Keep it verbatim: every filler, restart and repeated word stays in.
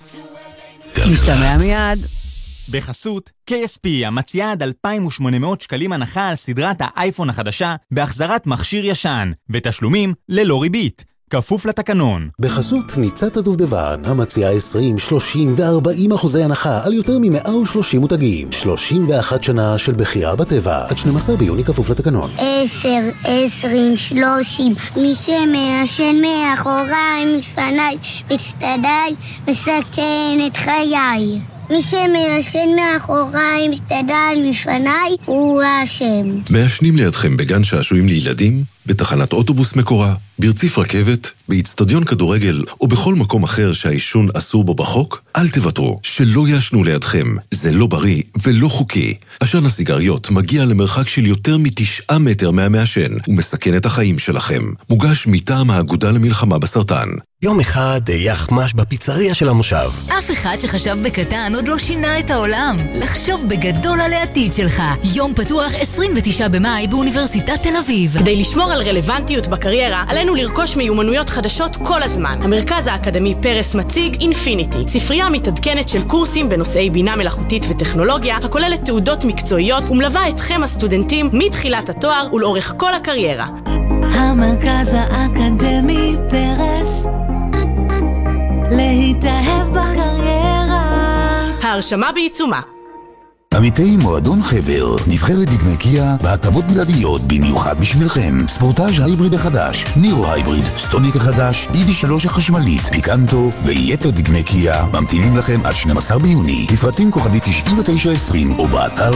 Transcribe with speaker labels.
Speaker 1: משתמע מיד.
Speaker 2: בחסות קיי אס פי המציעה עד אלפיים ושמונה מאות שקלים הנחה על סדרת האייפון החדשה בהחזרת מכשיר ישן ותשלומים ללא ריבית, כפוף לתקנון.
Speaker 3: בחסות ניצת הדובדבן המציעה עשרים, שלושים ו-ארבעים אחוזי הנחה על יותר מ-מאה ושלושים מותגים. שלושים ואחת שנה של בחירה בטבע עד שנים עשר ביוני, כפוף לתקנון.
Speaker 4: עשר, עשרים, שלושים, מי שמעשן מאחוריי, מפניי, מצטדיי, מסכן את חיי. מי שמעשן מאחוריי, מסתדל מפניי, הוא האשם.
Speaker 5: מעשנים לידכם בגן שעשועים לילדים, בתחנת אוטובוס מקורה, ברציף רכבת, באצטדיון כדורגל או בכל מקום אחר שהעישון אסור בו בחוק, אל תוותרו, שלא יעשנו לידכם. זה לא בריא ולא חוקי. עשן הסיגריות מגיע למרחק של יותר מתשעה מטר מהמעשן ומסכן את החיים שלכם. מוגש מטעם האגודה למלחמה בסרטן.
Speaker 6: יום אחד יחמש בפיצריה של המושב.
Speaker 7: אף אחד שחשב בקטן עוד לא שינה את העולם. לחשוב בגדול על העתיד שלך. יום פתוח עשרים ותשעה במאי באוניברסיטת תל אביב.
Speaker 8: כדי לשמור על רלוונטיות בקריירה, עלינו לרכוש מיומנויות חדשות כל הזמן. המרכז האקדמי פרס מציג אינפיניטי, ספרייה מתעדכנת של קורסים בנושאי בינה מלאכותית וטכנולוגיה, הכוללת תעודות מקצועיות ומלווה אתכם הסטודנטים מתחילת התואר ולאורך כל הקריירה.
Speaker 9: המרכז האקדמי פרס, להתאהב בקריירה.
Speaker 8: ההרשמה בעיצומה.
Speaker 10: עמיתי מועדון חבר, נבחרת דגמי קיה בהטבות בלעדיות במיוחד בשבילכם. ספורטאז' הייבריד החדש, נירו הייבריד, סטוניק החדש, אידי שלוש החשמלית, פיקנטו ויתר דגמי קיה ממתינים לכם עד שנים עשר ביוני. לפרטים כוכבי תשעים ותשע עשרים או באתר